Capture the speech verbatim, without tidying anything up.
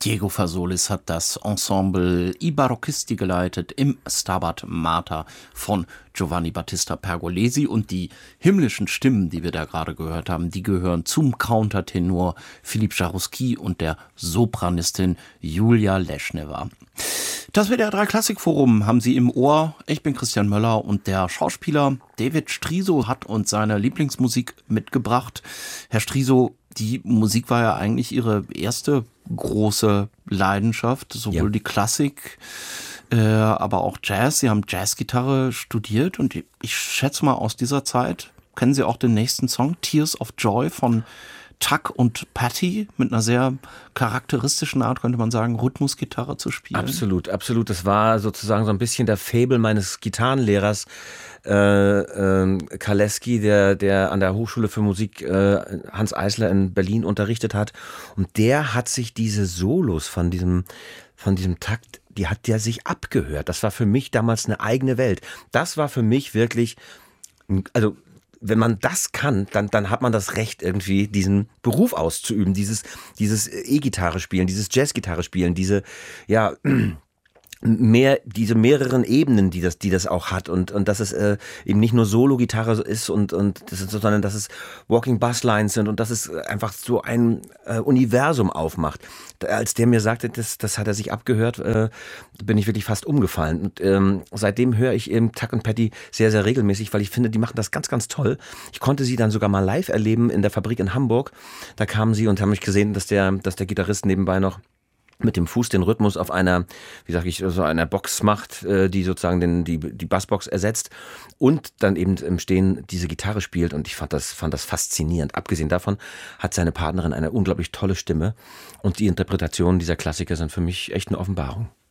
Diego Fasolis hat das Ensemble I Barocchisti geleitet im Stabat Mater von Giovanni Battista Pergolesi, und die himmlischen Stimmen, die wir da gerade gehört haben, die gehören zum Countertenor Philippe Jarouski und der Sopranistin Julia Leschnewa. Das W D R drei Klassikforum haben Sie im Ohr. Ich bin Christian Möller und der Schauspieler David Striso hat uns seine Lieblingsmusik mitgebracht. Herr Striso, die Musik war ja eigentlich Ihre erste große Leidenschaft, sowohl ja. die Klassik, äh, aber auch Jazz. Sie haben Jazzgitarre studiert und ich schätze mal, aus dieser Zeit kennen Sie auch den nächsten Song, Tears of Joy von Tuck und Patty, mit einer sehr charakteristischen Art, könnte man sagen, Rhythmusgitarre zu spielen. Absolut, absolut. Das war sozusagen so ein bisschen der Faible meines Gitarrenlehrers, äh, äh, Kaleski, der, der an der Hochschule für Musik äh, Hans Eisler in Berlin unterrichtet hat. Und der hat sich diese Solos von diesem, von diesem Takt, die hat der sich abgehört. Das war für mich damals eine eigene Welt. Das war für mich wirklich, also wenn man das kann, dann, dann hat man das Recht, irgendwie diesen Beruf auszuüben, dieses, dieses E-Gitarre spielen, dieses Jazz-Gitarre spielen, diese, ja, mehr, diese mehreren Ebenen, die das, die das auch hat, und, und dass es äh, eben nicht nur Solo-Gitarre ist und, und das ist, sondern dass es Walking Basslines sind und dass es einfach so ein äh, Universum aufmacht. Als der mir sagte, das, das hat er sich abgehört, äh, bin ich wirklich fast umgefallen. Und ähm, seitdem höre ich eben Tuck und Patty sehr, sehr regelmäßig, weil ich finde, die machen das ganz, ganz toll. Ich konnte sie dann sogar mal live erleben in der Fabrik in Hamburg. Da kamen sie und haben mich gesehen, dass der, dass der Gitarrist nebenbei noch mit dem Fuß den Rhythmus auf einer, wie sage ich, so einer Box macht, die sozusagen den, die, die Bassbox ersetzt und dann eben im Stehen diese Gitarre spielt, und ich fand das, fand das faszinierend. Abgesehen davon hat seine Partnerin eine unglaublich tolle Stimme, und die Interpretationen dieser Klassiker sind für mich echt eine Offenbarung.